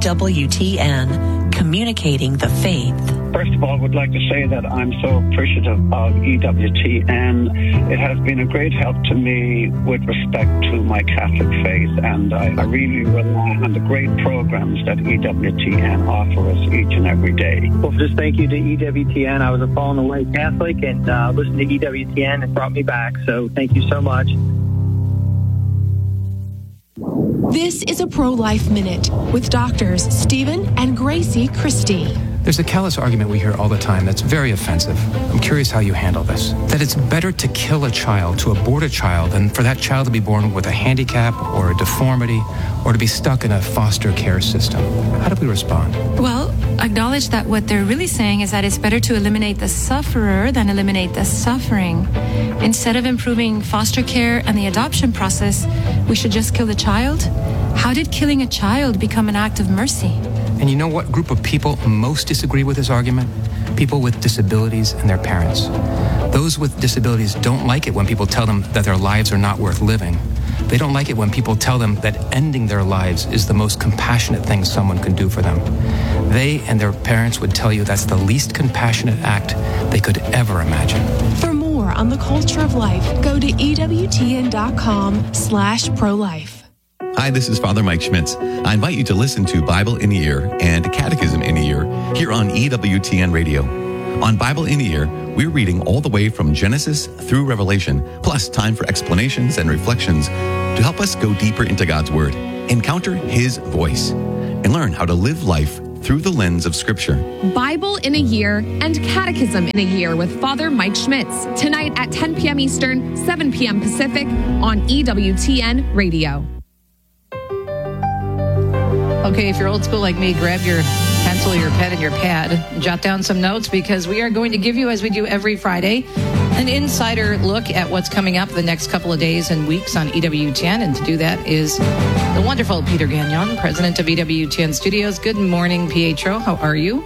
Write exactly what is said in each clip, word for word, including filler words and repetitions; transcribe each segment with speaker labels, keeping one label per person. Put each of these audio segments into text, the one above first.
Speaker 1: W T N, communicating the faith.
Speaker 2: First of all, I would like to say that I'm so appreciative of E W T N. It has been a great help to me with respect to my Catholic faith, and I, I really rely on the great programs that E W T N offer us each and every day.
Speaker 3: Well, just thank you to E W T N. I was a fallen away Catholic, and uh, listened to E W T N and brought me back, so thank you so much.
Speaker 4: This is a Pro-Life Minute with doctors Stephen and Gracie Christie.
Speaker 5: There's a callous argument we hear all the time that's very offensive. I'm curious how you handle this. That it's better to kill a child, to abort a child, than for that child to be born with a handicap or a deformity or to be stuck in a foster care system. How do we respond?
Speaker 6: Well, acknowledge that what they're really saying is that it's better to eliminate the sufferer than eliminate the suffering. Instead of improving foster care and the adoption process, we should just kill the child? How did killing a child become an act of mercy?
Speaker 5: And you know what group of people most disagree with this argument? People with disabilities and their parents. Those with disabilities don't like it when people tell them that their lives are not worth living. They don't like it when people tell them that ending their lives is the most compassionate thing someone can do for them. They and their parents would tell you that's the least compassionate act they could ever imagine.
Speaker 4: For more on the culture of life, go to ewtn.com slash pro-life.
Speaker 7: Hi, this is Father Mike Schmitz. I invite you to listen to Bible in a Year and Catechism in a Year here on E W T N Radio. On Bible in a Year, we're reading all the way from Genesis through Revelation, plus time for explanations and reflections to help us go deeper into God's Word, encounter His voice, and learn how to live life through the lens of Scripture.
Speaker 8: Bible in a Year and Catechism in a Year with Father Mike Schmitz. Tonight at ten p.m. Eastern, seven p.m. Pacific on E W T N Radio.
Speaker 9: Okay, if you're old school like me, grab your pencil, your pen, and your pad, and jot down some notes, because we are going to give you, as we do every Friday, an insider look at what's coming up the next couple of days and weeks on E W T N. And to do that is the wonderful Peter Gagnon, president of E W T N Studios. Good morning, Pietro. How are you?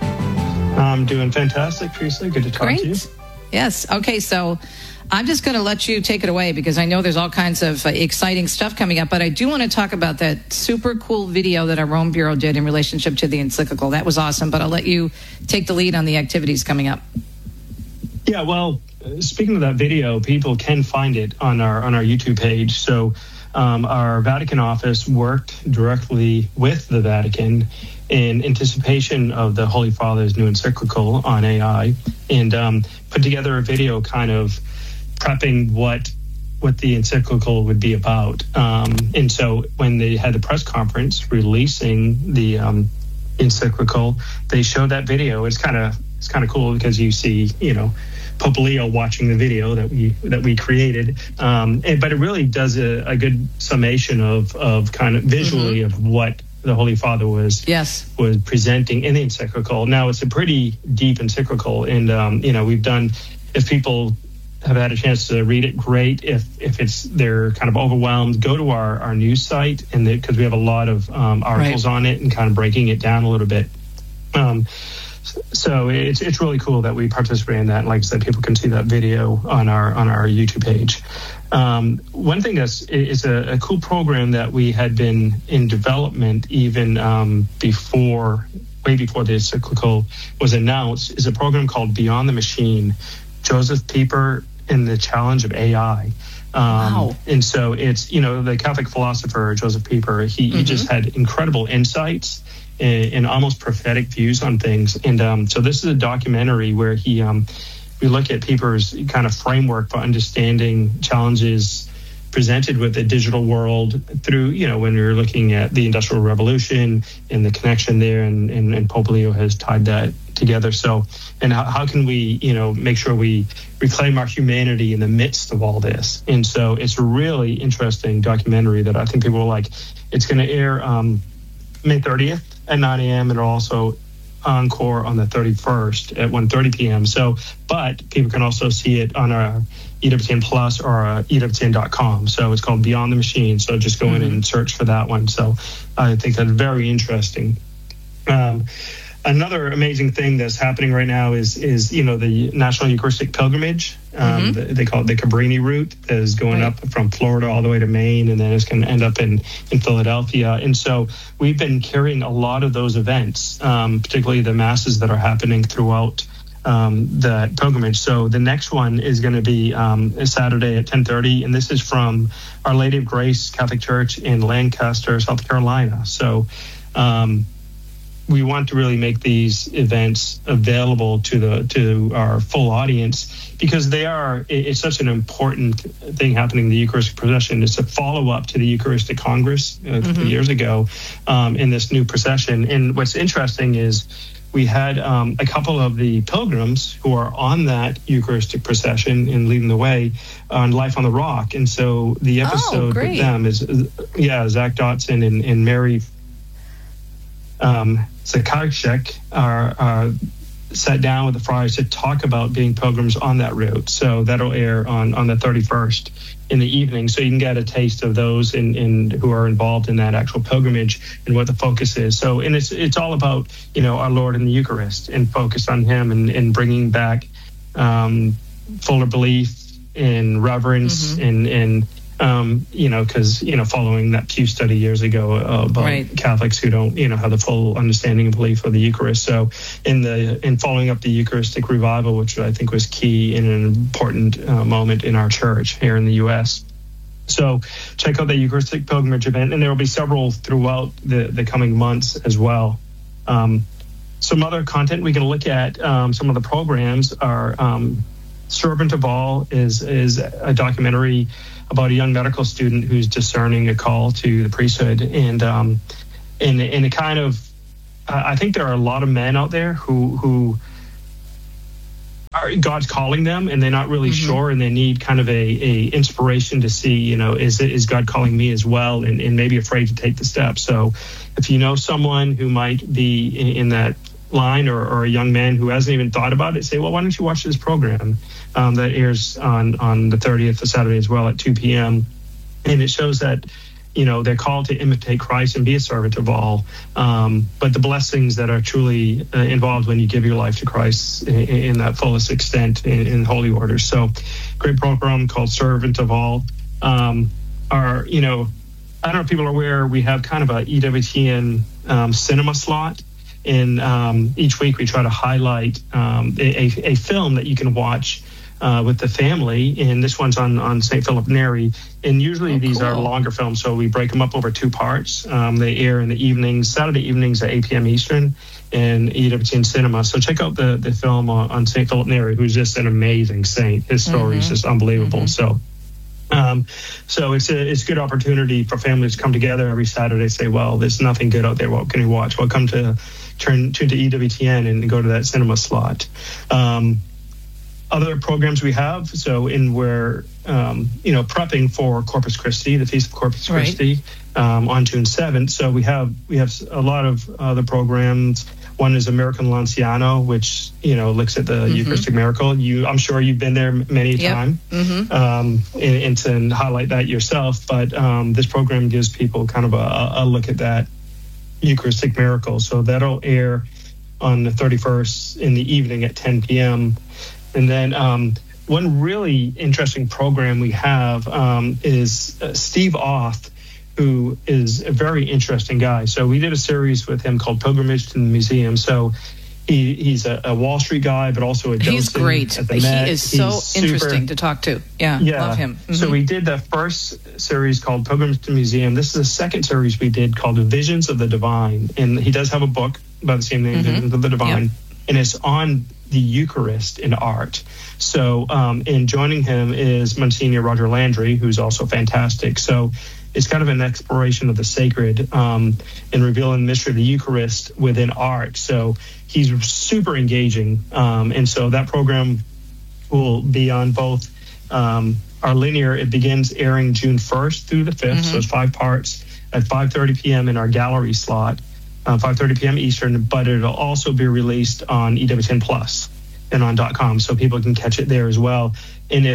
Speaker 10: I'm doing fantastic, Teresa. Good to talk
Speaker 9: Great.
Speaker 10: to you.
Speaker 9: Yes. Okay, so I'm just going to let you take it away, because I know there's all kinds of uh, exciting stuff coming up, but I do want to talk about that super cool video that our Rome Bureau did in relationship to the encyclical. That was awesome, but I'll let you take the lead on the activities coming up.
Speaker 10: Yeah, well, speaking of that video, people can find it on our on our YouTube page. So um, our Vatican office worked directly with the Vatican in anticipation of the Holy Father's new encyclical on A I, and um, put together a video kind of prepping what what the encyclical would be about. Um, and so when they had the press conference releasing the um, encyclical, they showed that video. It's kind of it's kind of cool, because you see, you know, Pope Leo watching the video that we that we created. Um, and, but it really does a, a good summation of of kind of visually mm-hmm. of what the Holy Father was
Speaker 9: yes.
Speaker 10: was presenting in the encyclical. Now, it's a pretty deep encyclical, and um, you know, we've done, if people have had a chance to read it, great. If if it's they're kind of overwhelmed, go to our, our news site, and because we have a lot of um, articles right. on it and kind of breaking it down a little bit. Um, so it's it's really cool that we participate in that. And like I said, people can see that video on our on our YouTube page. Um, one thing that's is a, a cool program that we had been in development even um, before, way before the encyclical was announced, is a program called Beyond the Machine. Joseph Pieper and the Challenge of A I. Um,
Speaker 9: wow.
Speaker 10: And so it's, you know, the Catholic philosopher, Joseph Pieper, he, mm-hmm. he just had incredible insights and, and almost prophetic views on things. And um, so this is a documentary where he, um, we look at Pieper's kind of framework for understanding challenges presented with the digital world through, you know, when we were looking at the Industrial Revolution and the connection there, and, and, and Pope Leo has tied that together. So, and how, how can we, you know, make sure we reclaim our humanity in the midst of all this? And so it's a really interesting documentary that I think people will like. It's going to air um, May thirtieth at nine a.m. and also encore on the thirty-first at one thirty p.m. So, but people can also see it on our E W T N Plus or uh, E W T N dot com. So it's called Beyond the Machine. So just go mm-hmm. in and search for that one. So I think that's very interesting. Um, another amazing thing that's happening right now is, is you know, the National Eucharistic Pilgrimage. Um, mm-hmm. They call it the Cabrini route, that is going right. up from Florida all the way to Maine, and then it's going to end up in, in Philadelphia. And so we've been carrying a lot of those events, um, particularly the masses that are happening throughout um, the pilgrimage. So the next one is going to be um, Saturday at ten thirty, and this is from Our Lady of Grace Catholic Church in Lancaster, South Carolina. So um, we want to really make these events available to the to our full audience, because they are it's such an important thing happening in the Eucharistic procession. It's a follow-up to the Eucharistic Congress a couple mm-hmm. years ago um, in this new procession. And what's interesting is we had um, a couple of the pilgrims who are on that Eucharistic procession and leading the way on Life on the Rock. And so the episode oh, with them is, yeah, Zach Dotson and, and Mary um, Zakarchek are, are sat down with the friars to talk about being pilgrims on that route. So that'll air on, on the thirty-first in the evening. So you can get a taste of those in, in who are involved in that actual pilgrimage and what the focus is. So, and it's it's all about, you know, our Lord in the Eucharist and focused on him and, and bringing back um, fuller belief and reverence mm-hmm. and, and um, you know, because, you know, following that Pew study years ago uh, about right. Catholics who don't, you know, have the full understanding and belief of the Eucharist. So in the in following up the Eucharistic revival, which I think was key in an important uh, moment in our church here in the U S. So check out the Eucharistic Pilgrimage event, and there will be several throughout the, the coming months as well. Um, some other content we can look at, um, some of the programs are um, Servant of All is is a documentary about a young medical student who's discerning a call to the priesthood, and um, in in a kind of, I think there are a lot of men out there who who are God's calling them, and they're not really mm-hmm. sure, and they need kind of a, a inspiration to see, you know, is it is God calling me as well, and, and maybe afraid to take the step. So, if you know someone who might be in, in that line, or, or a young man who hasn't even thought about it, say, well, why don't you watch this program um, that airs on, on the thirtieth of Saturday as well at two p.m. And it shows that, you know, they're called to imitate Christ and be a servant of all. Um, but the blessings that are truly uh, involved when you give your life to Christ in, in that fullest extent in, in holy order. So great program called Servant of All. Um, are, you know, I don't know if people are aware, we have kind of a E W T N um, cinema slot. And um, each week we try to highlight um, a, a film that you can watch uh, with the family. And this one's on, on Saint Philip Neri. And usually oh, these cool. are longer films, so we break them up over two parts. Um, they air in the evenings, Saturday evenings at eight p.m. Eastern, and E W T N Cinema. So check out the, the film on, on Saint Philip Neri, who's just an amazing saint. His story mm-hmm. is just unbelievable. Mm-hmm. So Um, so it's a it's a good opportunity for families to come together every Saturday, say, well, there's nothing good out there. What can we watch? Well, come to turn, turn to E W T N and go to that cinema slot. Um, other programs we have, so in we're, um, you know, prepping for Corpus Christi, the Feast of Corpus right. Christi, um, on June seventh. So we have we have a lot of other programs. One is American Lanciano, which, you know, looks at the mm-hmm. Eucharistic miracle. You, I'm sure you've been there many a yep. time, mm-hmm. um, and, and to highlight that yourself. But um, this program gives people kind of a, a look at that Eucharistic miracle. So that'll air on the thirty-first in the evening at ten p.m. And then um, one really interesting program we have um, is uh, Steve Auth, who is a very interesting guy. So we did a series with him called Pilgrimage to the Museum. So he, he's a, a Wall Street guy, but also a docent.
Speaker 9: He's great.
Speaker 10: At the
Speaker 9: he
Speaker 10: Met.
Speaker 9: is so he's interesting super, to talk to. Yeah,
Speaker 10: yeah,
Speaker 9: love him. Mm-hmm.
Speaker 10: So we did the first series called Pilgrimage to the Museum. This is the second series we did called Visions of the Divine. And he does have a book by the same name, mm-hmm. Visions of the Divine. Yep. And it's on the Eucharist in art. So um, in joining him is Monsignor Roger Landry, who's also fantastic. So it's kind of an exploration of the sacred um, and revealing the mystery of the Eucharist within art. So he's super engaging. Um, and so that program will be on both um, our linear. It begins airing June first through the fifth. Mm-hmm. So it's five parts at five thirty p.m. in our gallery slot, uh, five thirty p.m. Eastern, but it'll also be released on E W T N Plus and on .com, so people can catch it there as well. And if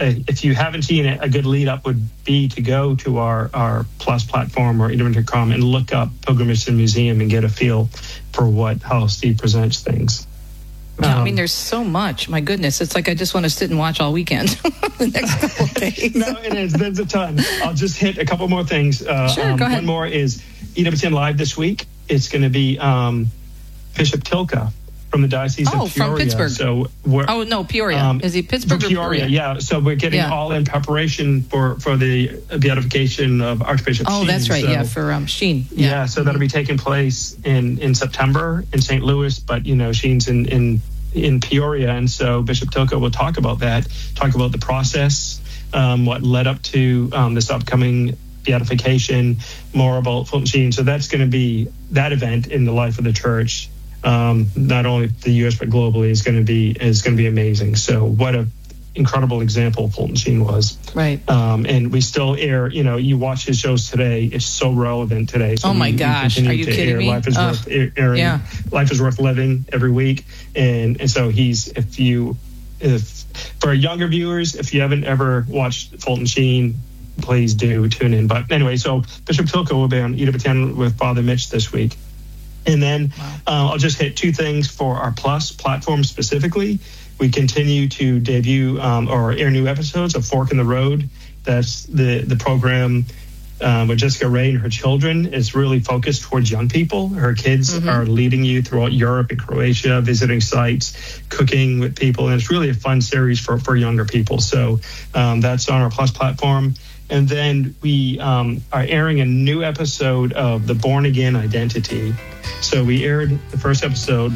Speaker 10: uh, if you haven't seen it, a good lead up would be to go to our, our Plus platform or e w t n dot com and look up Pilgrimage to the Museum and get a feel for what how Steve presents things.
Speaker 9: Yeah,
Speaker 10: Um,
Speaker 9: I mean, there's so much. My goodness, it's like I just want to sit and watch all weekend. The next couple of days.
Speaker 10: No, it is. There's a ton. I'll just hit a couple more things. Uh,
Speaker 9: Sure,
Speaker 10: um,
Speaker 9: go ahead.
Speaker 10: One more is E W T N Live this week. It's going to be um, Bishop Tilka from the Diocese
Speaker 9: Oh,
Speaker 10: of
Speaker 9: from
Speaker 10: Peoria.
Speaker 9: Pittsburgh.
Speaker 10: So we're,
Speaker 9: Oh, no, Peoria.
Speaker 10: Um,
Speaker 9: Is he Pittsburgh or
Speaker 10: Peoria?
Speaker 9: Peoria?
Speaker 10: Yeah. So we're getting
Speaker 9: Yeah.
Speaker 10: all in preparation for, for the beatification of Archbishop
Speaker 9: Oh,
Speaker 10: Sheen.
Speaker 9: that's right.
Speaker 10: So,
Speaker 9: Yeah, for um, Sheen.
Speaker 10: yeah. So that'll be taking place in, in September in Saint Louis, but you know Sheen's in, in in Peoria, and so Bishop Tilka will talk about that, talk about the process, um, what led up to um, this upcoming beatification, more about Fulton Sheen. So that's going to be that event in the life of the church. Um, not only the U S but globally is going to be is going to be amazing. So what a incredible example Fulton Sheen was.
Speaker 9: Right.
Speaker 10: Um, and we still air, you know, you watch his shows today, it's so relevant today. So
Speaker 9: Oh, my
Speaker 10: we, we
Speaker 9: gosh.
Speaker 10: continue
Speaker 9: Are you
Speaker 10: to
Speaker 9: kidding
Speaker 10: air
Speaker 9: me?
Speaker 10: Life is
Speaker 9: Ugh.
Speaker 10: worth air- airing,
Speaker 9: Yeah.
Speaker 10: Life is Worth Living every week. And, and so he's, if you, if for younger viewers, if you haven't ever watched Fulton Sheen, please do tune in. But anyway, so Bishop Tilka will be on E W T N with Father Mitch this week. And then uh, I'll just hit two things for our Plus platform specifically. We continue to debut um, or air new episodes of Fork in the Road. That's the, the program um, with Jessica Ray and her children. It's really focused towards young people. Her kids
Speaker 9: Mm-hmm.
Speaker 10: are leading you throughout Europe and Croatia, visiting sites, cooking with people. And it's really a fun series for, for younger people. So um, that's on our Plus platform. And then we um, are airing a new episode of The Born Again Identity. So we aired the first episode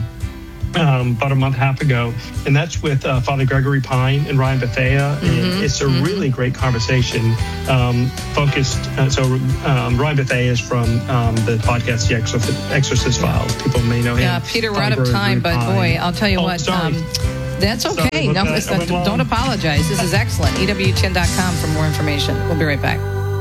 Speaker 10: um, about a month and a half ago, and that's with uh, Father Gregory Pine and Ryan Bethea.
Speaker 9: Mm-hmm.
Speaker 10: And it's a really great conversation, um, focused. Uh, so um, Ryan Bethea is from um, the podcast The Exorcist, Exorcist Files. People may know him.
Speaker 9: Yeah, Peter, we're out of
Speaker 10: Father
Speaker 9: time, but
Speaker 10: Gregory
Speaker 9: boy,
Speaker 10: Pine.
Speaker 9: I'll tell you
Speaker 10: Oh,
Speaker 9: what.
Speaker 10: sorry.
Speaker 9: Um, that's okay.
Speaker 10: Sorry
Speaker 9: No,
Speaker 10: about that.
Speaker 9: it's
Speaker 10: I
Speaker 9: not-
Speaker 10: went long.
Speaker 9: don't apologize. This is excellent. E W T N dot com for more information. We'll be right back.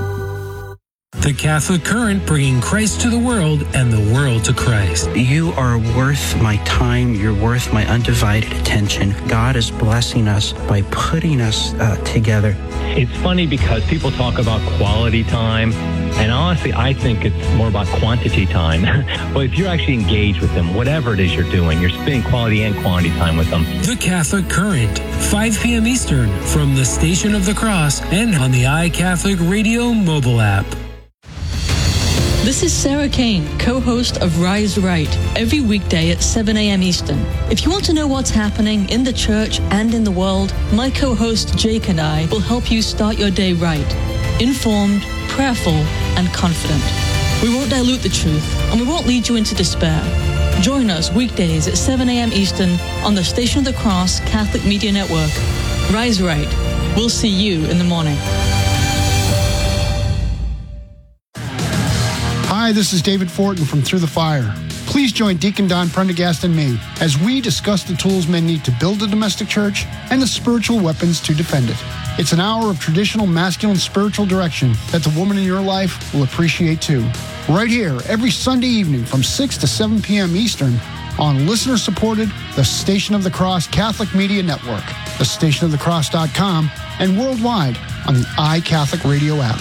Speaker 11: The Catholic Current, bringing Christ to the world and the world to Christ.
Speaker 12: You are worth my time. You're worth my undivided attention. God is blessing us by putting us uh, together.
Speaker 13: It's funny because people talk about quality time, and honestly, I think it's more about quantity time. But if you're actually engaged with them, whatever it is you're doing, you're spending quality and quantity time with them.
Speaker 11: The Catholic Current, five p.m. Eastern, from the Station of the Cross and on the iCatholic Radio mobile app.
Speaker 14: This is Sarah Kane, co-host of Rise Right, every weekday at seven a.m. Eastern. If you want to know what's happening in the church and in the world, my co-host Jake and I will help you start your day right, informed, prayerful, and confident. We won't dilute the truth, and we won't lead you into despair. Join us weekdays at seven a.m. Eastern on the Station of the Cross Catholic Media Network. Rise Right. We'll see you in the morning.
Speaker 15: Hi, this is David Fortin from Through the Fire. Please join Deacon Don Prendergast and me as we discuss the tools men need to build a domestic church and the spiritual weapons to defend it. It's an hour of traditional masculine spiritual direction that the woman in your life will appreciate too. Right here, every Sunday evening from six to seven p.m. Eastern on listener-supported The Station of the Cross Catholic Media Network, the station of the cross dot com, and worldwide on the iCatholic Radio app.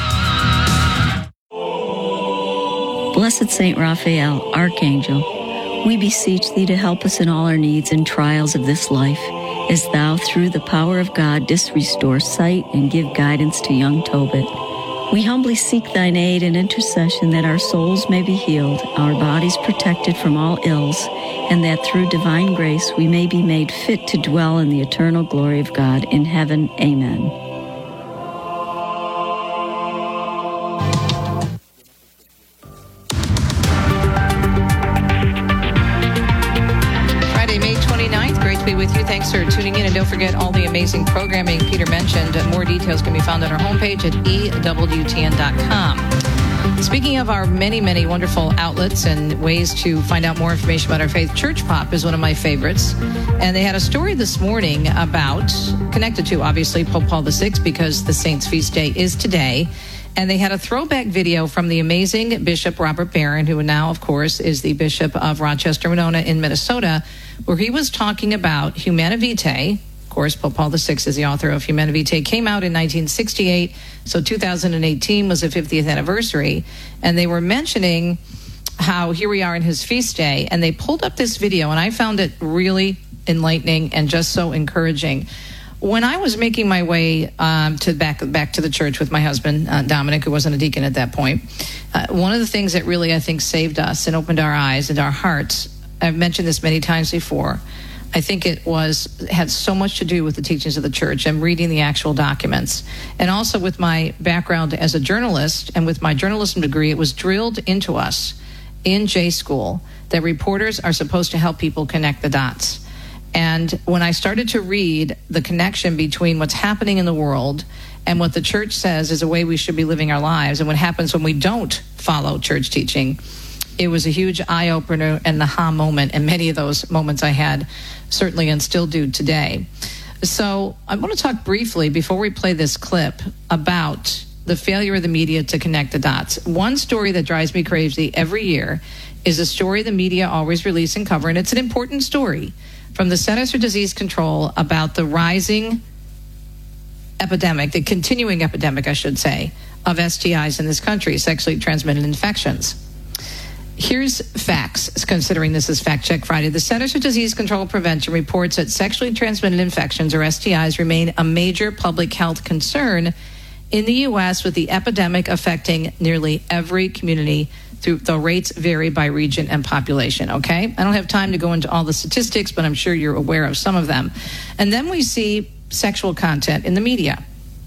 Speaker 16: Blessed Saint Raphael, Archangel, we beseech thee to help us in all our needs and trials of this life, as thou, through the power of God, didst restore sight and give guidance to young Tobit. We humbly seek thine aid and intercession that our souls may be healed, our bodies protected from all ills, and that through divine grace we may be made fit to dwell in the eternal glory of God in heaven. Amen.
Speaker 9: With you. Thanks for tuning in, and don't forget all the amazing programming Peter mentioned. More details can be found on our homepage at E W T N dot com. Speaking of our many, many wonderful outlets and ways to find out more information about our faith, Church Pop is one of my favorites. And they had a story this morning about, connected to, obviously, Pope Paul the Sixth, because the Saint's feast day is today. And they had a throwback video from the amazing Bishop Robert Barron, who now, of course, is the Bishop of Rochester, Winona in Minnesota, where he was talking about Humanae Vitae of course, Pope Paul the Sixth is the author of Humanae Vitae, came out in nineteen sixty-eight, so two thousand eighteen was the fiftieth anniversary, and they were mentioning how here we are in his feast day, and they pulled up this video, and I found it really enlightening and just so encouraging. When I was making my way um, to back back to the church with my husband, uh, Dominic, who wasn't a deacon at that point, uh, one of the things that really, I think, saved us and opened our eyes and our hearts, I've mentioned this many times before, I think it was had so much to do with the teachings of the church and reading the actual documents. And also with my background as a journalist and with my journalism degree, it was drilled into us in J School that reporters are supposed to help people connect the dots. And when I started to read the connection between what's happening in the world and what the church says is a way we should be living our lives and what happens when we don't follow church teaching, it was a huge eye-opener and aha moment, and many of those moments I had certainly and still do today. So I want to talk briefly before we play this clip about the failure of the media to connect the dots. One story that drives me crazy every year is a story the media always release and cover, and it's an important story from the Centers for Disease Control about the rising epidemic, the continuing epidemic, I should say, of S T Is in this country, sexually transmitted infections. Here's facts, considering this is Fact Check Friday. The Centers for Disease Control and Prevention reports that sexually transmitted infections, or S T Is, remain a major public health concern in the U S, with the epidemic affecting nearly every community. Through, the rates vary by region and population, okay? I don't have time to go into all the statistics, but I'm sure you're aware of some of them. And then we see sexual content in the media.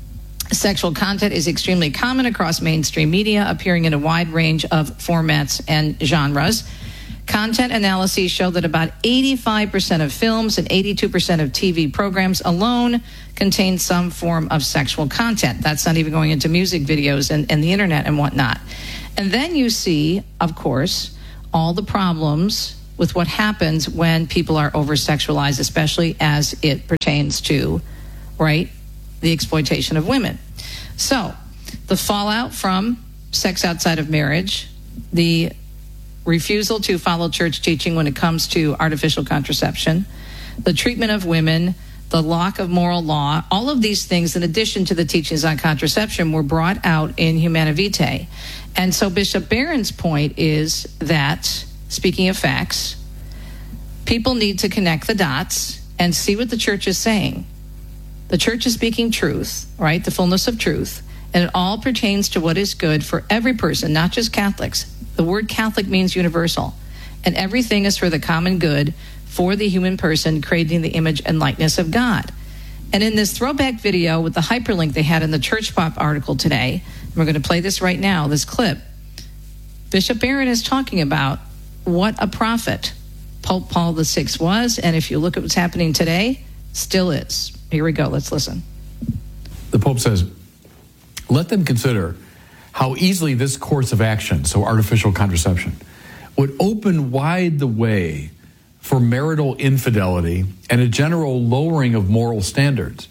Speaker 9: Sexual content is extremely common across mainstream media, appearing in a wide range of formats and genres. Content analyses show that about eighty-five percent of films and eighty-two percent of T V programs alone contain some form of sexual content. That's not even going into music videos and, and the internet and whatnot. And then you see, of course, all the problems with what happens when people are over-sexualized, especially as it pertains to, right, the exploitation of women. So the fallout from sex outside of marriage, the refusal to follow church teaching when it comes to artificial contraception, the treatment of women, the lack of moral law, all of these things, in addition to the teachings on contraception, were brought out in Humanae Vitae. And so Bishop Barron's point is that, speaking of facts, people need to connect the dots and see what the church is saying. The church is speaking truth, right? The fullness of truth. And it all pertains to what is good for every person, not just Catholics. The word Catholic means universal. And everything is for the common good for the human person, creating the image and likeness of God. And in this throwback video with the hyperlink they had in the Church Pop article today, and we're going to play this right now, this clip, Bishop Barron is talking about what a prophet Pope Paul the Sixth was, and if you look at what's happening today, still is. Here we go. Let's listen.
Speaker 17: The Pope says, let them consider how easily this course of action, so artificial contraception, would open wide the way for marital infidelity and a general lowering of moral standards.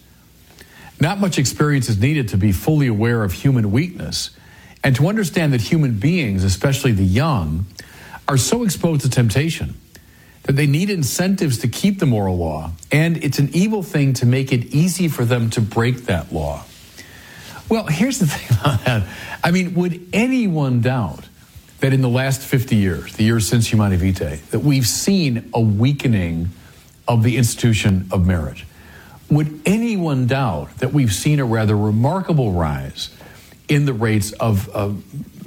Speaker 17: Not much experience is needed to be fully aware of human weakness and to understand that human beings, especially the young, are so exposed to temptation that they need incentives to keep the moral law, and it's an evil thing to make it easy for them to break that law. Well, here's the thing about that. I mean, would anyone doubt that in the last fifty years, the years since Humanae Vitae, that we've seen a weakening of the institution of marriage? Would anyone doubt that we've seen a rather remarkable rise in the rates of, of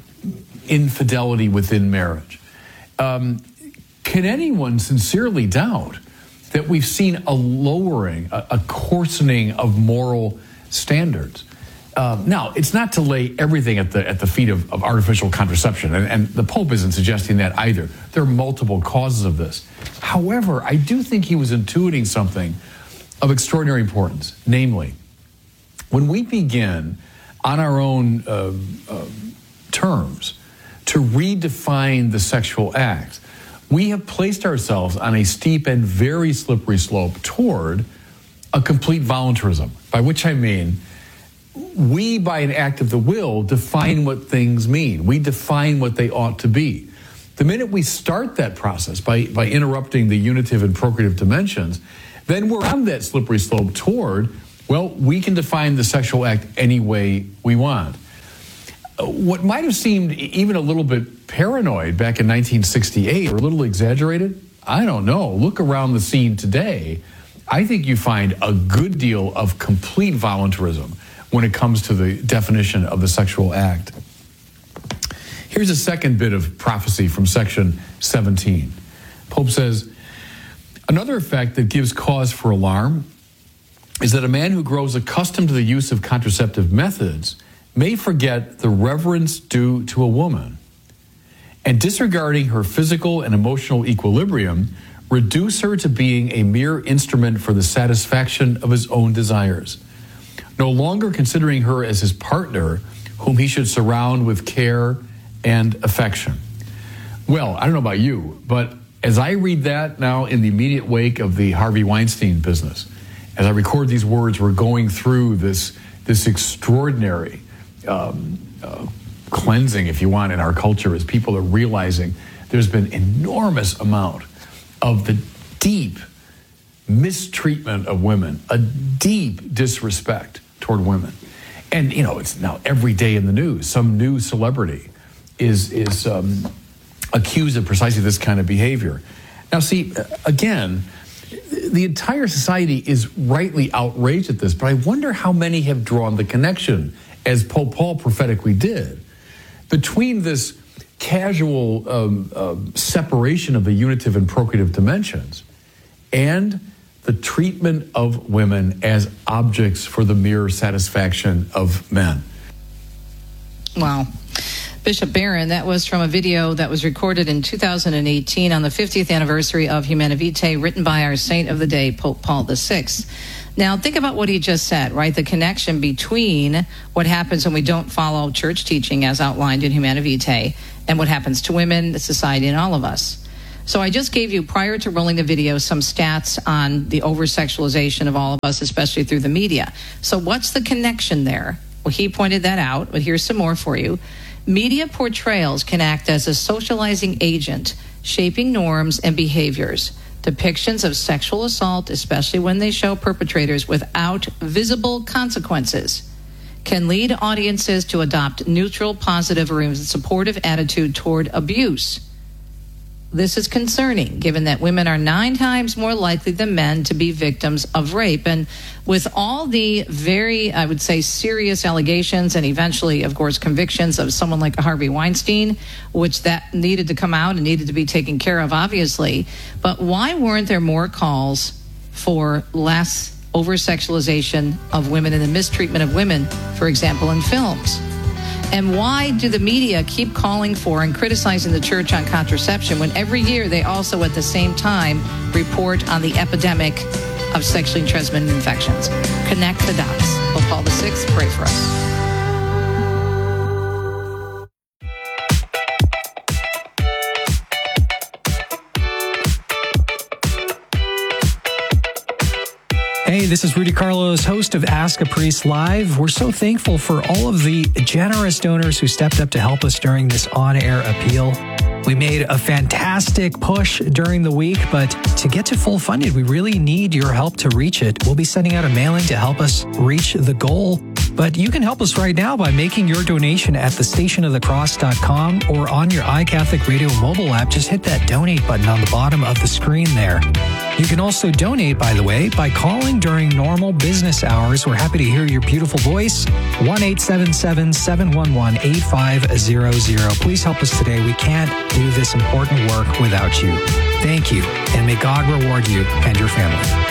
Speaker 17: infidelity within marriage? Um, can anyone sincerely doubt that we've seen a lowering, a, a coarsening of moral standards? Um, now, it's not to lay everything at the at the feet of, of artificial contraception, and, and the Pope isn't suggesting that either. There are multiple causes of this. However, I do think he was intuiting something of extraordinary importance, namely, when we begin on our own uh, uh, terms to redefine the sexual act, we have placed ourselves on a steep and very slippery slope toward a complete voluntarism, by which I mean we, by an act of the will, define what things mean. We define what they ought to be. The minute we start that process by, by interrupting the unitive and procreative dimensions, then we're on that slippery slope toward, well, we can define the sexual act any way we want. What might have seemed even a little bit paranoid back in nineteen sixty-eight, or a little exaggerated, I don't know. Look around the scene today. I think you find a good deal of complete voluntarism when it comes to the definition of the sexual act. Here's a second bit of prophecy from section seventeen. Pope says, another effect that gives cause for alarm is that a man who grows accustomed to the use of contraceptive methods may forget the reverence due to a woman, and disregarding her physical and emotional equilibrium, reduce her to being a mere instrument for the satisfaction of his own desires, no longer considering her as his partner, whom he should surround with care and affection. Well, I don't know about you, but as I read that now in the immediate wake of the Harvey Weinstein business, as I record these words, we're going through this, this extraordinary um, uh, cleansing, if you want, in our culture, as people are realizing there's been enormous amount of the deep mistreatment of women, a deep disrespect toward women. And, you know, it's now every day in the news, some new celebrity is, is um, accused of precisely this kind of behavior. Now, see, again, the entire society is rightly outraged at this, but I wonder how many have drawn the connection, as Pope Paul prophetically did, between this casual um, uh, separation of the unitive and procreative dimensions and the treatment of women as objects for the mere satisfaction of men.
Speaker 9: Wow. Bishop Barron, that was from a video that was recorded in two thousand eighteen on the fiftieth anniversary of Humanae Vitae, written by our saint of the day, Pope Paul the Sixth. Now, think about what he just said, right? The connection between what happens when we don't follow church teaching as outlined in Humanae Vitae and what happens to women, the society, and all of us. So I just gave you, prior to rolling the video, some stats on the over-sexualization of all of us, especially through the media. So what's the connection there? Well, he pointed that out, but here's some more for you. Media portrayals can act as a socializing agent, shaping norms and behaviors. Depictions of sexual assault, especially when they show perpetrators without visible consequences, can lead audiences to adopt neutral, positive, or even supportive attitude toward abuse. This is concerning, given that women are nine times more likely than men to be victims of rape. And with all the very, I would say, serious allegations and eventually, of course, convictions of someone like Harvey Weinstein, which that needed to come out and needed to be taken care of, obviously. But why weren't there more calls for less over-sexualization of women and the mistreatment of women, for example, in films? And why do the media keep calling for and criticizing the church on contraception when every year they also at the same time report on the epidemic of sexually transmitted infections? Connect the dots. Pope Paul the Sixth, pray for us.
Speaker 18: Hey, this is Rudy Carlos, host of Ask a Priest Live. We're so thankful for all of the generous donors who stepped up to help us during this on-air appeal. We made a fantastic push during the week, but to get to full funded, we really need your help to reach it. We'll be sending out a mailing to help us reach the goal. But you can help us right now by making your donation at the station of the cross dot com or on your iCatholic Radio mobile app. Just hit that donate button on the bottom of the screen there. You can also donate, by the way, by calling during normal business hours. We're happy to hear your beautiful voice. one eight seven seven, seven one one, eight five zero zero. Please help us today. We can't do this important work without you. Thank you, and may God reward you and your family.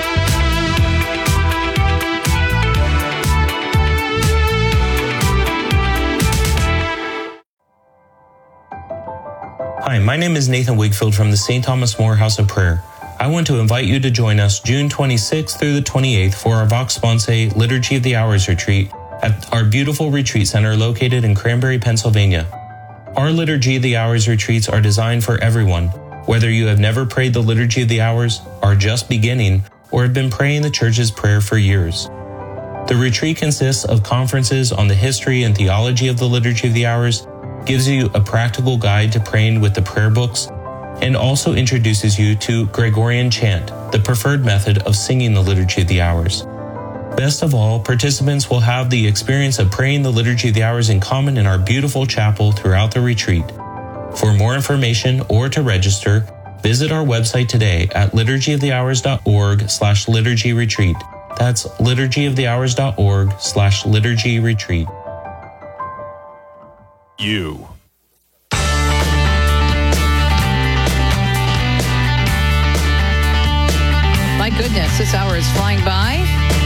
Speaker 19: Hi, my name is Nathan Wakefield from the Saint Thomas More House of Prayer. I want to invite you to join us June twenty-sixth through the twenty-eighth for our Vox Sponsae Liturgy of the Hours retreat at our beautiful retreat center located in Cranberry, Pennsylvania. Our Liturgy of the Hours retreats are designed for everyone, whether you have never prayed the Liturgy of the Hours, are just beginning, or have been praying the Church's prayer for years. The retreat consists of conferences on the history and theology of the Liturgy of the Hours, gives you a practical guide to praying with the prayer books, and also introduces you to Gregorian chant, the preferred method of singing the Liturgy of the Hours. Best of all, participants will have the experience of praying the Liturgy of the Hours in common in our beautiful chapel throughout the retreat. For more information or to register, visit our website today at liturgyofthehours.org slash liturgy retreat. That's liturgyofthehours.org slash liturgy retreat.
Speaker 20: You.
Speaker 9: My goodness, this hour is flying by.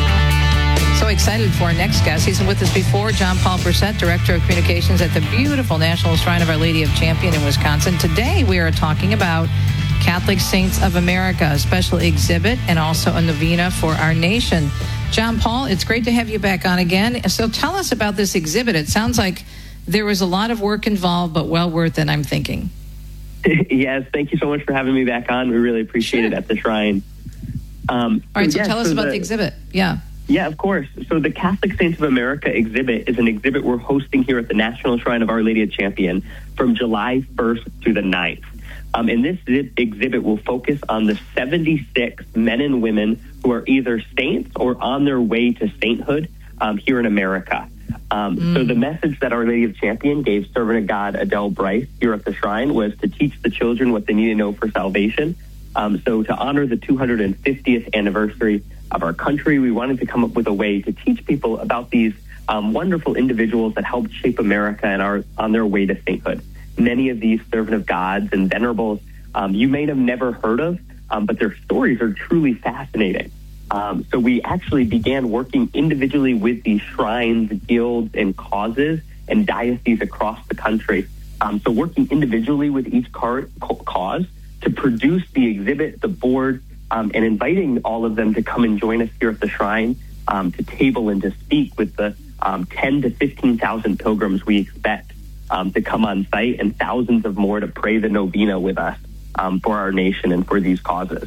Speaker 9: So excited for our next guest. He's been with us before, John Paul Brissett, Director of Communications at the beautiful National Shrine of Our Lady of Champion in Wisconsin. Today we are talking about Catholic Saints of America, a special exhibit and also a novena for our nation. John Paul, it's great to have you back on again. So tell us about this exhibit. It sounds like there was a lot of work involved, but well worth it, I'm thinking.
Speaker 21: Yes, thank you so much for having me back on. We really appreciate sure. it at the Shrine. Um,
Speaker 9: All right, so
Speaker 21: yes,
Speaker 9: tell us
Speaker 21: so
Speaker 9: about
Speaker 21: the,
Speaker 9: the exhibit. Yeah.
Speaker 21: Yeah, of course. So the Catholic Saints of America exhibit is an exhibit we're hosting here at the National Shrine of Our Lady of Champion from July first through the ninth. Um, and this exhibit will focus on the seventy-six men and women who are either saints or on their way to sainthood um, here in America. Um, mm. So the message that Our Lady of Champion gave Servant of God Adele Bryce here at the Shrine was to teach the children what they need to know for salvation. Um, so to honor the two hundred fiftieth anniversary of our country, we wanted to come up with a way to teach people about these um, wonderful individuals that helped shape America and are on their way to sainthood. Many of these servant of gods and venerables um, you may have never heard of, um, but their stories are truly fascinating. Um, so we actually began working individually with these shrines, guilds, and causes and dioceses across the country. Um, so working individually with each car- cause to produce the exhibit, the board, um, and inviting all of them to come and join us here at the Shrine um, to table and to speak with the um, ten to fifteen thousand pilgrims we expect um, to come on site, and thousands of more to pray the novena with us um, for our nation and for these causes.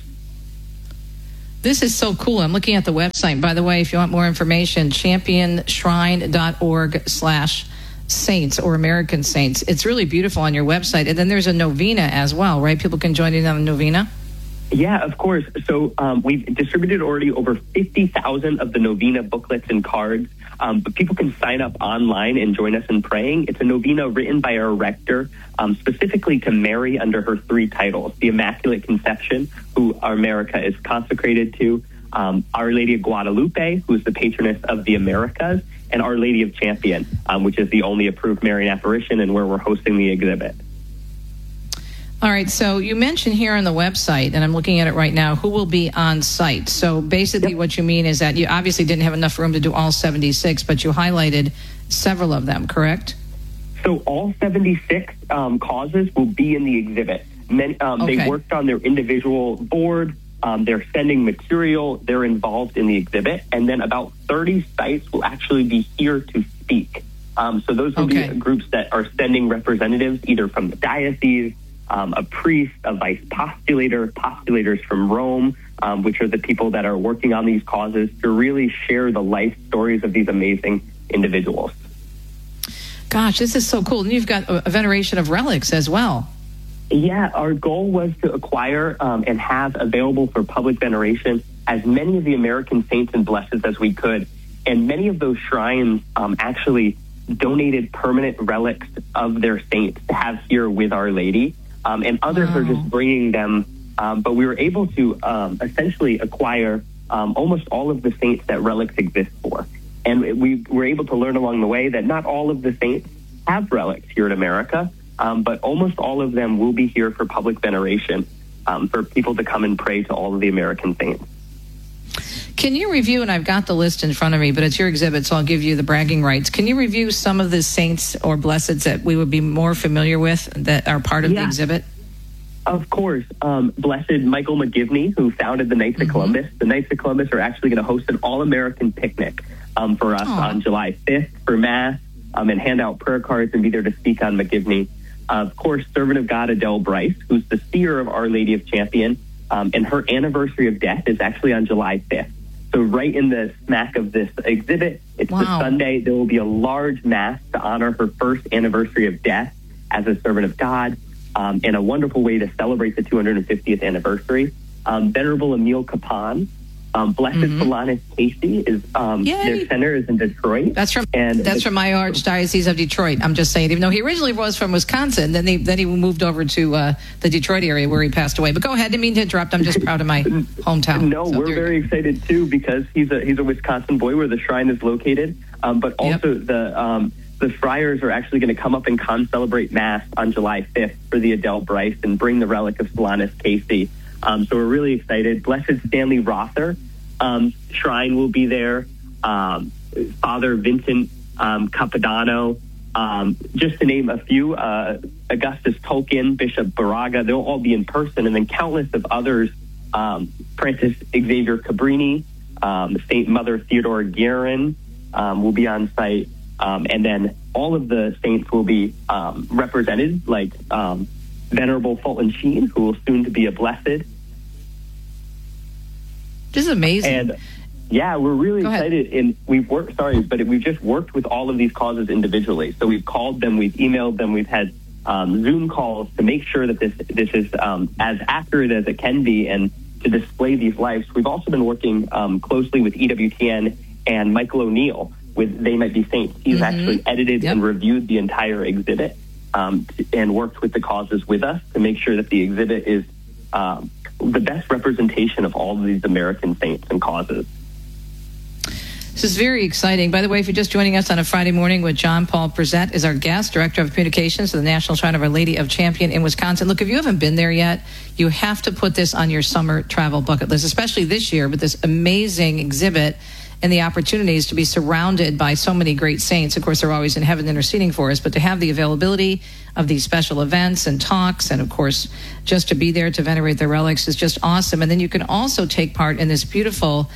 Speaker 9: This is so cool. I'm looking at the website. By the way, if you want more information, championshrine.org slash saints or American saints. It's really beautiful on your website. And then there's a novena as well, right? People can join in on the novena?
Speaker 21: Yeah, of course. So um, we've distributed already over fifty thousand of the novena booklets and cards, um, but people can sign up online and join us in praying. It's a novena written by our rector, um, specifically to Mary under her three titles: the Immaculate Conception, who our America is consecrated to, um, Our Lady of Guadalupe, who is the patroness of the Americas, and Our Lady of Champion, um, which is the only approved Marian apparition and where we're hosting the exhibit.
Speaker 9: All right, so you mentioned here on the website, and I'm looking at it right now, who will be on site. So basically yep. what you mean is that you obviously didn't have enough room to do all seventy-six, but you highlighted several of them, correct?
Speaker 21: So all seventy-six um, causes will be in the exhibit. Many, um, okay. They worked on their individual board. Um, they're sending material. They're involved in the exhibit. And then about thirty sites will actually be here to speak. Um, so those will okay. be groups that are sending representatives either from the diocese, Um, a priest, a vice postulator, postulators from Rome, um, which are the people that are working on these causes to really share the life stories of these amazing individuals.
Speaker 9: Gosh, this is so cool. And you've got a veneration of relics as well.
Speaker 21: Yeah, our goal was to acquire um, and have available for public veneration as many of the American saints and blesseds as we could. And many of those shrines um, actually donated permanent relics of their saints to have here with Our Lady. Um, and others wow. are just bringing them. Um, but we were able to um, essentially acquire um, almost all of the saints that relics exist for. And we were able to learn along the way that not all of the saints have relics here in America, um, but almost all of them will be here for public veneration, um, for people to come and pray to all of the American saints.
Speaker 9: Can you review, and I've got the list in front of me, but it's your exhibit, so I'll give you the bragging rights. Can you review some of the saints or blesseds that we would be more familiar with that are part of yeah. the exhibit?
Speaker 21: Of course. Um, Blessed Michael McGivney, who founded the Knights mm-hmm. of Columbus. The Knights of Columbus are actually going to host an all-American picnic um, for us Aww. on July fifth for Mass um, and hand out prayer cards and be there to speak on McGivney. Uh, of course, Servant of God Adele Bryce, who's the seer of Our Lady of Champion, um, and her anniversary of death is actually on July fifth. So right in the smack of this exhibit, it's wow. the Sunday. There will be a large Mass to honor her first anniversary of death as a servant of God. um, and a wonderful way to celebrate the two hundred fiftieth anniversary. Um, Venerable Emil Kapan, um, Blessed mm-hmm. Solanus Casey is um, their center is in Detroit.
Speaker 9: That's from
Speaker 21: and
Speaker 9: that's from my Archdiocese of Detroit. I'm just saying, even though he originally was from Wisconsin, then he then he moved over to uh, the Detroit area where he passed away. But go ahead, didn't mean to interrupt. I'm just proud of my hometown.
Speaker 21: No, so we're very excited too because he's a he's a Wisconsin boy where the shrine is located. Um, but also yep. the um, the friars are actually going to come up and con-celebrate Mass on July fifth for the Adele Bryce and bring the relic of Solanus Casey. Um, so we're really excited. Blessed Stanley Rother um, shrine will be there. Um, Father Vincent um, Capodanno, um, just to name a few. Uh, Augustus Tolkien, Bishop Baraga, they'll all be in person, and then countless of others. Um, Francis Xavier Cabrini, um, Saint Mother Theodora Guerin um, will be on site, um, and then all of the saints will be um, represented, like um, Venerable Fulton Sheen, who will soon to be a blessed.
Speaker 9: This is amazing.
Speaker 21: And yeah, we're really Go excited. Ahead. And we've worked, sorry, but we've just worked with all of these causes individually. So we've called them, we've emailed them, we've had um, Zoom calls to make sure that this this is um, as accurate as it can be and to display these lives. We've also been working um, closely with E W T N and Michael O'Neill with They Might Be Saints. He's mm-hmm. actually edited yep. and reviewed the entire exhibit um, and worked with the causes with us to make sure that the exhibit is um, the best representation of all of these American saints and causes.
Speaker 9: This is very exciting. By the way, if you're just joining us on a Friday morning with John Paul Brzett is our guest, Director of Communications of the National Shrine of Our Lady of Champion in Wisconsin. Look, if you haven't been there yet, you have to put this on your summer travel bucket list, especially this year with this amazing exhibit and the opportunities to be surrounded by so many great saints. Of course, they're always in heaven interceding for us, but to have the availability of these special events and talks, and of course, just to be there to venerate their relics is just awesome. And then you can also take part in this beautiful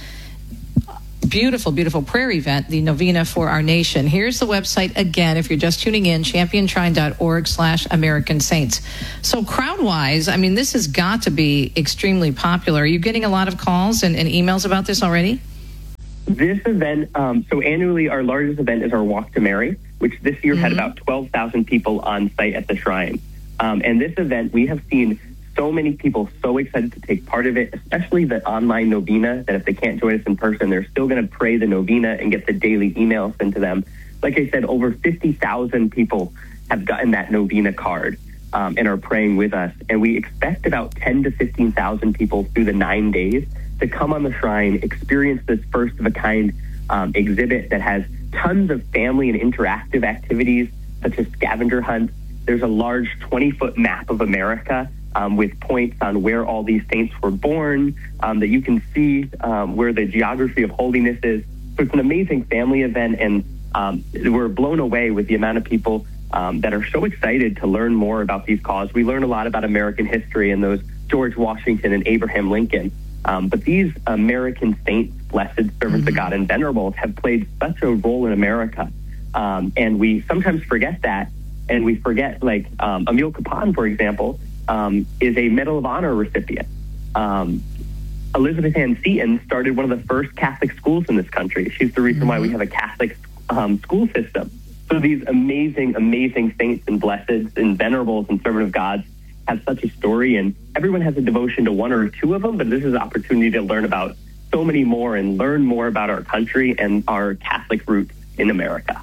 Speaker 9: Beautiful, beautiful prayer event, the Novena for Our Nation. Here's the website again, if you're just tuning in, championshrine.org slash American Saints. So crowd-wise, I mean, this has got to be extremely popular. Are you getting a lot of calls and, and emails about this already?
Speaker 21: This event, um, so annually our largest event is our Walk to Mary, which this year mm-hmm. had about twelve thousand people on site at the shrine. Um, and this event, we have seen so many people so excited to take part of it, especially the online novena, that if they can't join us in person, they're still going to pray the novena and get the daily emails sent to them. Like I said, over fifty thousand people have gotten that novena card um, and are praying with us. And we expect about ten to fifteen thousand people through the nine days to come on the shrine, experience this first-of-a-kind um, exhibit that has tons of family and interactive activities, such as scavenger hunts. There's a large twenty-foot map of America Um, with points on where all these saints were born, um, that you can see um, where the geography of holiness is. So it's an amazing family event, and um, we're blown away with the amount of people um, that are so excited to learn more about these causes. We learn a lot about American history and those George Washington and Abraham Lincoln. Um, but these American saints, blessed servants mm-hmm. of God and venerables, have played such a role in America. Um, and we sometimes forget that, and we forget, like um, Emil Kapan, for example, Um, is a Medal of Honor recipient. Um, Elizabeth Ann Seton started one of the first Catholic schools in this country. She's the reason mm-hmm. why we have a Catholic um, school system. So these amazing, amazing saints and blesseds and venerables and servant of gods have such a story, and everyone has a devotion to one or two of them, but this is an opportunity to learn about so many more and learn more about our country and our Catholic roots in America.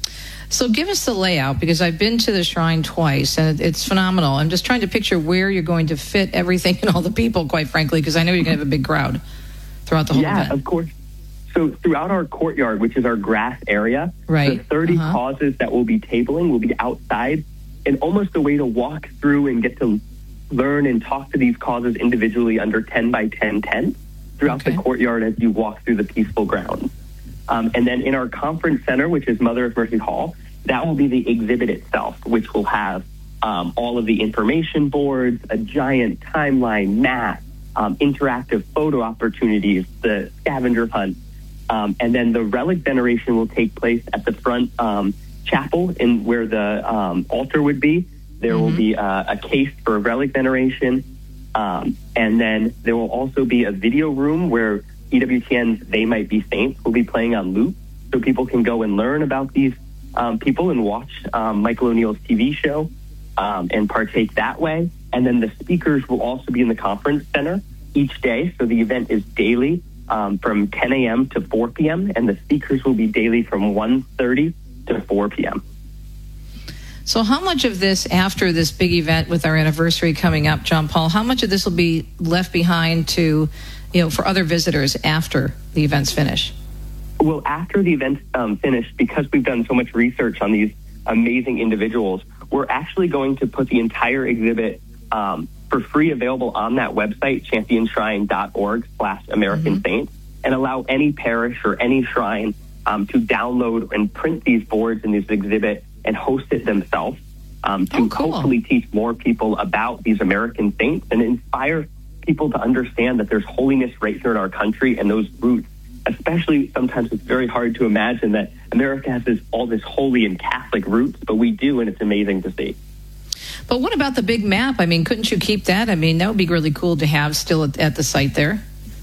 Speaker 9: So give us the layout, because I've been to the shrine twice, and it's phenomenal. I'm just trying to picture where you're going to fit everything and all the people, quite frankly, because I know you're going to have a big crowd throughout the whole
Speaker 21: yeah,
Speaker 9: event.
Speaker 21: Yeah, of course. So throughout our courtyard, which is our grass area,
Speaker 9: right.
Speaker 21: the thirty
Speaker 9: uh-huh.
Speaker 21: causes that we'll be tabling will be outside, and almost a way to walk through and get to learn and talk to these causes individually under ten by ten tents throughout okay. the courtyard as you walk through the peaceful grounds. Um, and then in our conference center, which is Mother of Mercy Hall, that will be the exhibit itself, which will have um, all of the information boards, a giant timeline, map, um, interactive photo opportunities, the scavenger hunt. Um, and then the relic veneration will take place at the front um, chapel in where the um, altar would be. There mm-hmm. will be uh, a case for relic veneration. Um, and then there will also be a video room where E W T N's They Might Be Saints will be playing on loop, so people can go and learn about these um, people and watch um, Michael O'Neill's T V show. um, and partake that way. And then the speakers will also be in the conference center each day. So the event is daily um, from ten a.m. to four p.m. and the speakers will be daily from one thirty to four p.m.
Speaker 9: So how much of this, after this big event with our anniversary coming up, John Paul, how much of this will be left behind to, you know, for other visitors after the events finish?
Speaker 21: Well, after the event's um, finished, because we've done so much research on these amazing individuals, we're actually going to put the entire exhibit um, for free available on that website, champion shrine dot org slash American mm-hmm. Saints, and allow any parish or any shrine um, to download and print these boards in this exhibit and host it themselves um, to
Speaker 9: oh, cool.
Speaker 21: hopefully teach more people about these American saints and inspire people to understand that there's holiness right here in our country and those roots. Especially sometimes it's very hard to imagine that America has this, all this holy and Catholic roots, but we do, and it's amazing to see.
Speaker 9: But what about the big map? I mean, couldn't you keep that? I mean, that would be really cool to have still at, at the site there.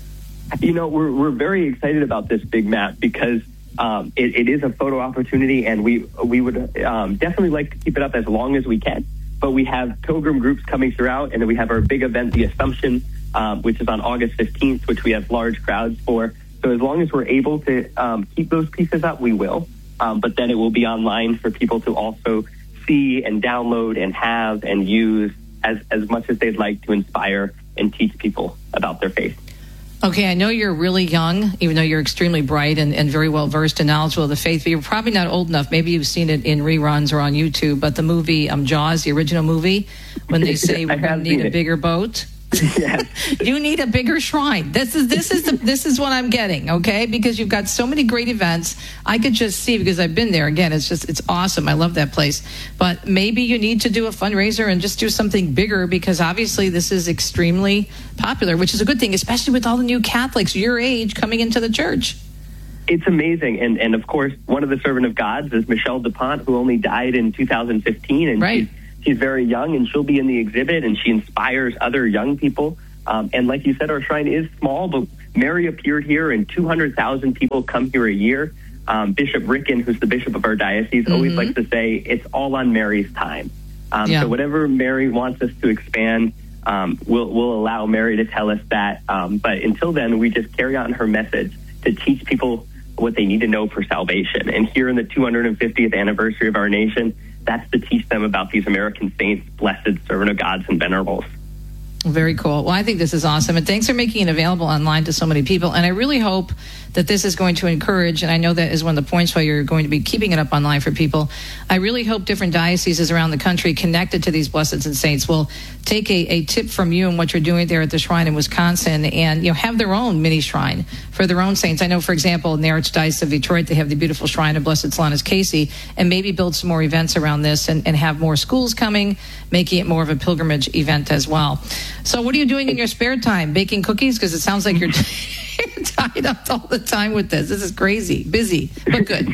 Speaker 21: You know, we're we're very excited about this big map because um, it, it is a photo opportunity, and we we would um, definitely like to keep it up as long as we can. But we have pilgrim groups coming throughout, and then we have our big event, the Assumption, um, which is on August fifteenth, which we have large crowds for. So as long as we're able to um, keep those pieces up, we will. Um, but then it will be online for people to also see and download and have and use as, as much as they'd like to inspire and teach people about their faith.
Speaker 9: Okay, I know you're really young, even though you're extremely bright and, and very well versed and knowledgeable of the faith, but you're probably not old enough. Maybe you've seen it in reruns or on YouTube, but the movie um, Jaws, the original movie, when they say we're going to need a bigger boat.
Speaker 21: Yes.
Speaker 9: You need a bigger shrine. This is this is the, this is what I'm getting, okay? Because you've got so many great events. I could just see, because I've been there. Again, it's just it's awesome. I love that place. But maybe you need to do a fundraiser and just do something bigger, because obviously this is extremely popular, which is a good thing, especially with all the new Catholics your age coming into the church.
Speaker 21: It's amazing. And and of course, one of the servant of Gods is Michelle DuPont, who only died in two thousand fifteen, and
Speaker 9: right.
Speaker 21: she's She's very young, and she'll be in the exhibit, and she inspires other young people. Um, and like you said, our shrine is small, but Mary appeared here, and two hundred thousand people come here a year. Um, Bishop Ricken, who's the bishop of our diocese, mm-hmm. always likes to say, it's all on Mary's time. Um,
Speaker 9: yeah.
Speaker 21: So whatever Mary wants us to expand, um, we'll, we'll allow Mary to tell us that. Um, but until then, we just carry on her message to teach people what they need to know for salvation. And here in the two hundred fiftieth anniversary of our nation, that's to teach them about these American saints, blessed servant of gods and venerables.
Speaker 9: Very cool. Well, I think this is awesome. And thanks for making it available online to so many people. And I really hope that this is going to encourage, and I know that is one of the points why you're going to be keeping it up online for people. I really hope different dioceses around the country connected to these blesseds and saints will take a, a tip from you and what you're doing there at the shrine in Wisconsin, and you know have their own mini shrine for their own saints. I know, for example, in the Archdiocese of Detroit, they have the beautiful shrine of Blessed Solanus Casey, and maybe build some more events around this and, and have more schools coming, making it more of a pilgrimage event as well. So what are you doing in your spare time? Baking cookies? Because it sounds like you're, you're tied up all the time with this. This is crazy. Busy, but good.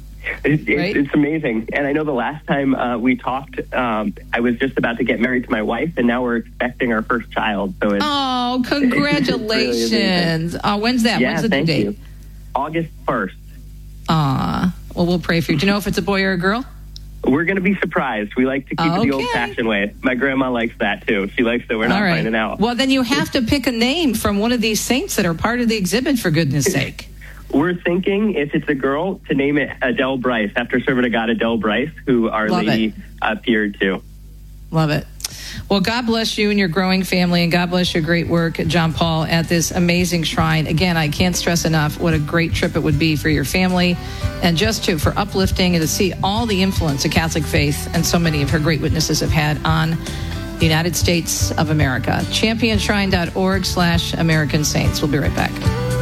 Speaker 21: It, it,
Speaker 9: right?
Speaker 21: It's amazing. And I know the last time uh, we talked, um, I was just about to get married to my wife, and now we're expecting our first child. So it's,
Speaker 9: Oh, congratulations. Really uh, when's that?
Speaker 21: Yeah,
Speaker 9: when's the
Speaker 21: thank
Speaker 9: due date?
Speaker 21: you. August first.
Speaker 9: Aw. Well, we'll pray for you. Do you know if it's a boy or a girl?
Speaker 21: We're going to be surprised. We like to keep
Speaker 9: Okay.
Speaker 21: it the old-fashioned way. My grandma likes that, too. She likes that we're not
Speaker 9: All right.
Speaker 21: finding out.
Speaker 9: Well, then you have to pick a name from one of these saints that are part of the exhibit, for goodness sake.
Speaker 21: We're thinking, if it's a girl, to name it Adele Bryce, after servant of God Adele Bryce, who Our
Speaker 9: Love
Speaker 21: Lady
Speaker 9: it.
Speaker 21: appeared to.
Speaker 9: Love it. Well, God bless you and your growing family, and God bless your great work, John Paul, at this amazing shrine. Again, I can't stress enough what a great trip it would be for your family, and just to for uplifting and to see all the influence of Catholic faith and so many of her great witnesses have had on the United States of America. champion shrine dot org slash American Saints. We'll be right back.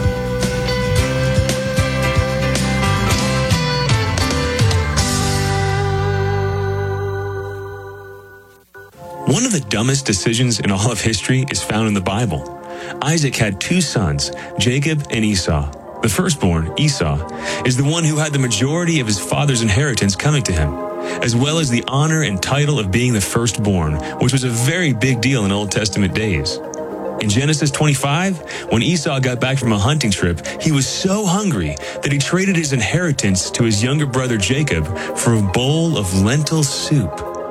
Speaker 20: One of the dumbest decisions in all of history is found in the Bible. Isaac had two sons, Jacob and Esau. The firstborn, Esau, is the one who had the majority of his father's inheritance coming to him, as well as the honor and title of being the firstborn, which was a very big deal in Old Testament days. In Genesis twenty-five, when Esau got back from a hunting trip, he was so hungry that he traded his inheritance to his younger brother Jacob for a bowl of lentil soup.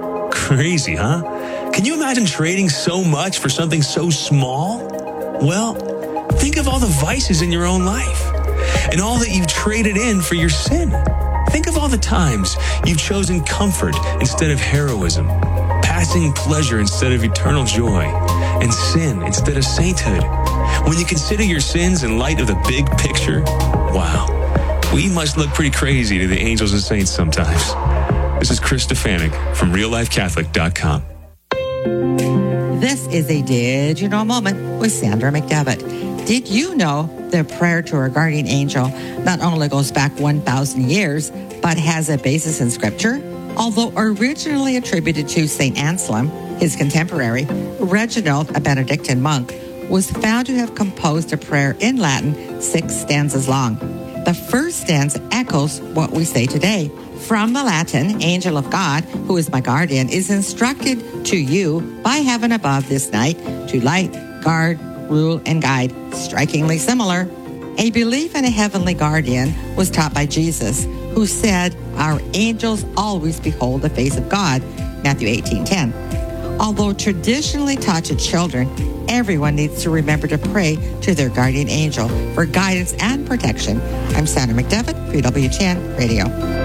Speaker 20: Crazy, huh? Can you imagine trading so much for something so small? Well, think of all the vices in your own life and all that you've traded in for your sin. Think of all the times you've chosen comfort instead of heroism, passing pleasure instead of eternal joy, and sin instead of sainthood. When you consider your sins in light of the big picture, wow, we must look pretty crazy to the angels and saints sometimes. This is Chris Stefanik from real life catholic dot com.
Speaker 1: This is a Did You Know moment with Sandra McDevitt. Did you know the prayer to our guardian angel not only goes back one thousand years, but has a basis in Scripture? Although originally attributed to Saint Anselm, his contemporary, Reginald, a Benedictine monk, was found to have composed a prayer in Latin six stanzas long. The first stanza echoes what we say today. From the Latin, angel of God, who is my guardian, is instructed to you by heaven above this night to light, guard, rule, and guide. Strikingly similar. A belief in a heavenly guardian was taught by Jesus, who said, our angels always behold the face of God, Matthew eighteen ten. Although traditionally taught to children, everyone needs to remember to pray to their guardian angel for guidance and protection. I'm Sandra McDevitt for E W T N Radio.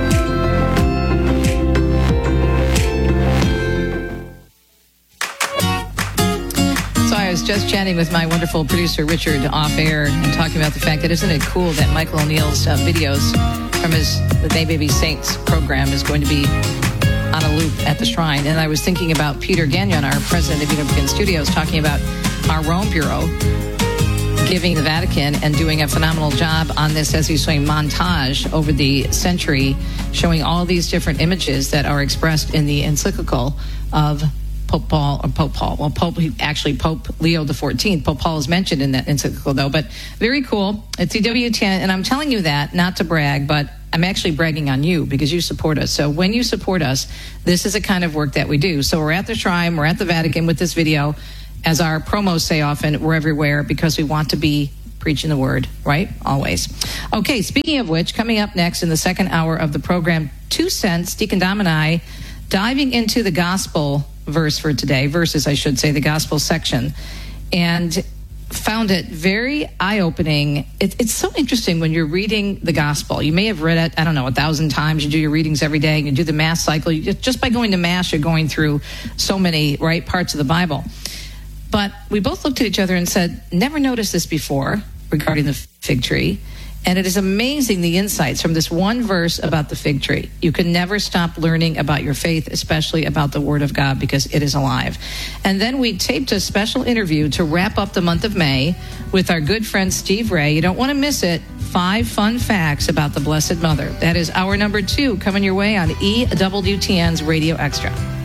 Speaker 9: Just chatting with my wonderful producer Richard off air and talking about the fact that isn't it cool that Michael O'Neill's uh, videos from his the They Baby Saints program is going to be on a loop at the shrine. And I was thinking about Peter Gagnon, our president of Unifican Studios, talking about our Rome Bureau giving the Vatican and doing a phenomenal job on this, as he's saying, montage over the century, showing all these different images that are expressed in the encyclical of Pope Paul, or Pope Paul, well, Pope, actually Pope Leo the fourteenth. Pope Paul is mentioned in that encyclical, though, but very cool. It's E W T N, and I'm telling you that not to brag, but I'm actually bragging on you because you support us. So when you support us, this is the kind of work that we do. So we're at the shrine, we're at the Vatican with this video. As our promos say often, we're everywhere because we want to be preaching the word, right? Always. Okay, speaking of which, coming up next in the second hour of the program, Two Cents, Deacon Dom and I, diving into the gospel verse for today, verses I should say, the gospel section, and found it very eye-opening. It, it's so interesting when you're reading the gospel. You may have read it, I don't know, a thousand times. You do your readings every day. You do the Mass cycle. You, just by going to Mass, you're going through so many, right, parts of the Bible. But we both looked at each other and said, never noticed this before regarding the fig tree. And it is amazing the insights from this one verse about the fig tree. You can never stop learning about your faith, especially about the Word of God, because it is alive. And then we taped a special interview to wrap up the month of May with our good friend Steve Ray. You don't want to miss it. Five fun facts about the Blessed Mother. That is hour number two coming your way on E W T N's Radio Extra.